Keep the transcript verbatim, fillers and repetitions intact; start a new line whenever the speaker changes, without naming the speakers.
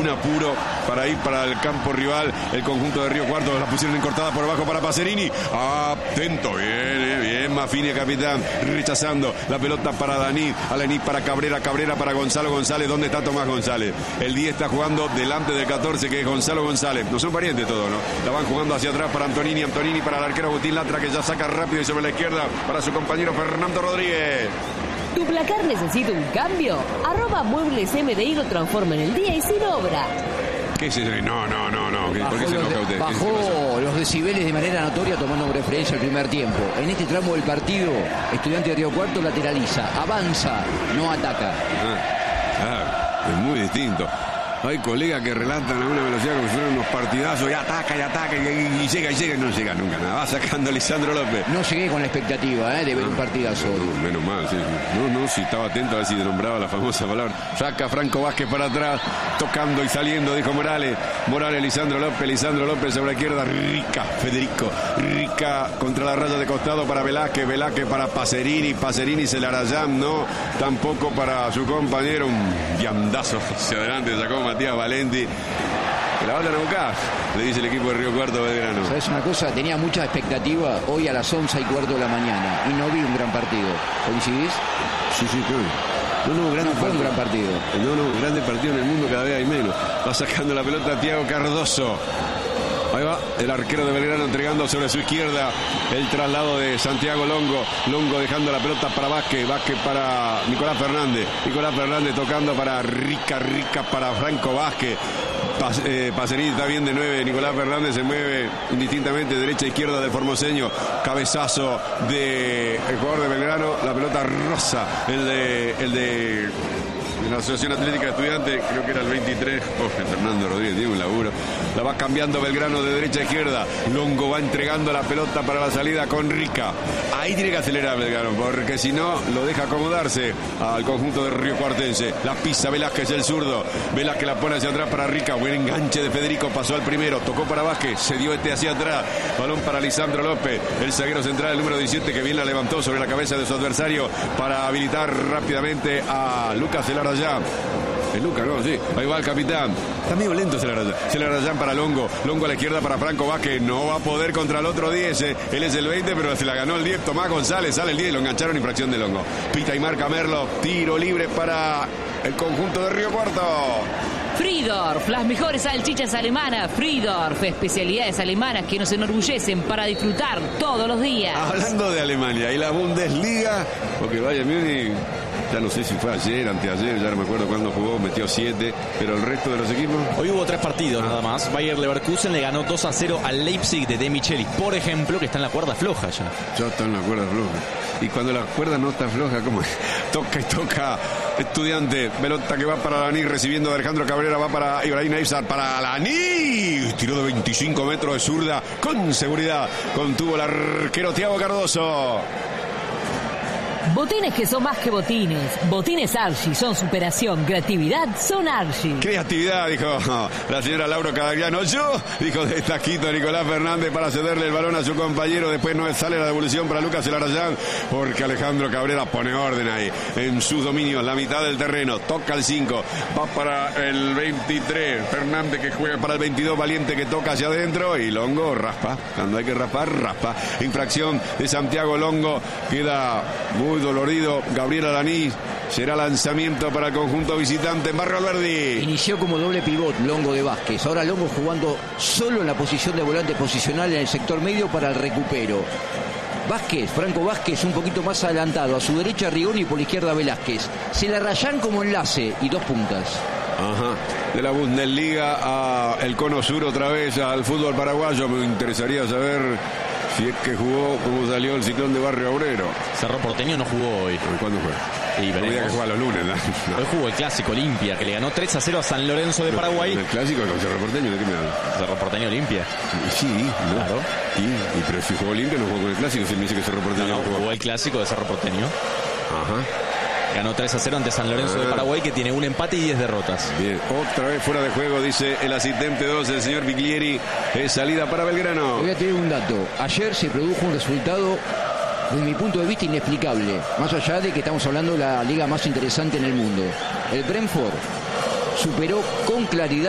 apuro para ir para el campo rival. El conjunto de Río Cuarto la pusieron encortada por abajo para Pacerini. Atento, bien, bien, Mafini, capitán, rechazando la pelota para Danit, Alenit para Cabrera, Cabrera para Gonzalo González. ¿Dónde está Tomás González? El diez está jugando delante del catorce, que es Gonzalo González. No son parientes todos, ¿no? La van jugando hacia atrás para Antonini, Antonini para el arquero Agustín Latra, que ya saca rápido y sobre la izquierda para su compañero Fernando Rodríguez.
¿Tu placar necesita un cambio? Arroba Muebles M D I lo transforma en el día y sin obra.
¿Qué es eso? No, no, no, no. ¿Por qué se enoja usted?
Bajó los decibeles de manera notoria tomando referencia al primer tiempo. En este tramo del partido, Estudiante de Río Cuarto lateraliza, avanza, no ataca.
Ah, ah, es muy distinto. Hay colegas que relatan a una velocidad como si fueran unos partidazos y ataca y ataca y, y, y llega y llega y no llega nunca nada. Va sacando Lisandro López.
No llegué con la expectativa ¿eh? de ver ah, un partidazo.
No, menos mal, sí. No, no, si estaba atento a ver si nombraba la famosa palabra. Saca Franco Vázquez para atrás, tocando y saliendo, dijo Morales. Morales, Lisandro López, Lisandro López sobre la izquierda. Rica, Federico. Rica contra la raya de costado para Velázquez. Velázquez para Pacerini. Pacerini se la Arayán, no. Tampoco para su compañero. Un viandazo hacia adelante sacó Matías Valenti. Que la van a buscar, le dice el equipo de Río Cuarto Belgrano.
¿Sabes una cosa? Tenía mucha expectativa hoy a las once y cuarto de la mañana y no vi un gran partido. ¿Coincidís?
Sí, sí, claro. No, no, grande
no fue un gran partido.
No, no, grande partido en el mundo, cada vez hay menos. Va sacando la pelota Thiago Cardoso. Ahí va el arquero de Belgrano entregando sobre su izquierda el traslado de Santiago Longo. Longo dejando la pelota para Vázquez. Vázquez para Nicolás Fernández. Nicolás Fernández tocando para Rica, Rica para Franco Vázquez. Pas, eh, Pacerini está bien de nueve. Nicolás Fernández se mueve indistintamente derecha e izquierda del formoseño. Cabezazo de el jugador de Belgrano. La pelota rosa. El de... El de en la Asociación Atlética de Estudiantes, creo que era el veintitrés, oh, Fernando Rodríguez tiene un laburo, la va cambiando Belgrano de derecha a izquierda. Longo va entregando la pelota para la salida con Rica. Ahí tiene que acelerar Belgrano, porque si no lo deja acomodarse al conjunto de Río Cuartense. La pisa Velázquez, el zurdo. Velázquez la pone hacia atrás para Rica. Buen enganche de Federico, pasó al primero, tocó para Vázquez, se dio este hacia atrás. Balón para Lisandro López, el zaguero central, el número diecisiete, que bien la levantó sobre la cabeza de su adversario para habilitar rápidamente a Lucas Celarayán. Es Lucas, ¿no? Sí. Ahí va el capitán. Está medio lento Celarayán. Celarayán para Longo. Longo a la izquierda para Franco Vázquez. No va a poder contra el otro diez. Eh. Él es el veinte, pero se la ganó el diez. Tomás González sale el diez. Lo engancharon, infracción de Longo. Pita y marca Merlo. Tiro libre para el conjunto de Río Cuarto.
Friedorf, las mejores salchichas alemanas. Friedorf, especialidades alemanas que nos enorgullecen para disfrutar todos los días.
Hablando de Alemania y la Bundesliga, porque Bayern Múnich, ya no sé si fue ayer, anteayer, ya no me acuerdo cuándo jugó, metió siete, pero el resto de los equipos...
Hoy hubo tres partidos ah. nada más. Bayer Leverkusen le ganó dos a cero al Leipzig de De Michelis, por ejemplo, que está en la cuerda floja ya.
Ya está en la cuerda floja. Y cuando la cuerda no está floja, ¿cómo es? Toca y toca Estudiante. Pelota que va para Lani, recibiendo de Alejandro Cabrera, va para Ibrahim Neifzar, para Lani. Tiró de veinticinco metros de zurda, con seguridad. Contuvo el arquero Thiago Cardoso.
Botines que son más que botines. Botines Archie son superación. Creatividad son Archie.
Creatividad, dijo la señora Laura Cadagliano. Yo, dijo de taquito Nicolás Fernández para cederle el balón a su compañero. Después no sale la devolución para Lucas Celarayán, porque Alejandro Cabrera pone orden ahí en sus dominios, la mitad del terreno. Toca el cinco, va para el veintitrés. Fernández que juega para el veintidós. Valiente que toca hacia adentro. Y Longo raspa. Cuando hay que raspar, raspa. Infracción de Santiago Longo. Queda muy dolorido Gabriel Alaní. Será lanzamiento para el conjunto visitante en Barrio Alberdi.
Inició como doble pivot Longo de Vázquez. Ahora Longo jugando solo en la posición de volante posicional en el sector medio para el recupero. Vázquez, Franco Vázquez un poquito más adelantado. A su derecha Rigoni y por la izquierda Velázquez. Se la rayan como enlace y dos puntas.
Ajá. De la Bundesliga a el cono sur otra vez al fútbol paraguayo. Me interesaría saber si es que jugó, cómo salió el Ciclón de Barrio Obrero.
Cerro Porteño no jugó hoy.
¿Cuándo fue?
Y veremos.
Que juega los lunes, ¿no?
Hoy jugó el clásico Olimpia, que le ganó tres a cero a San Lorenzo de Paraguay.
¿El clásico con Cerro Porteño? ¿De qué me hablas?
Cerro Porteño Olimpia.
Sí, ¿no?
Claro.
Y, y, pero si jugó Olimpia no jugó con el clásico, si me dice que Cerro Porteño
no, no,
no jugó.
Jugó el clásico de Cerro Porteño.
Ajá.
Ganó tres a cero ante San Lorenzo ah. de Paraguay, que tiene un empate y diez derrotas.
Bien, otra vez fuera de juego, dice el asistente dos, el señor Biglieri. Es salida para Belgrano.
Voy a tener un dato. Ayer se produjo un resultado, desde mi punto de vista, inexplicable. Más allá de que estamos hablando de la liga más interesante en el mundo. El Brentford superó con claridad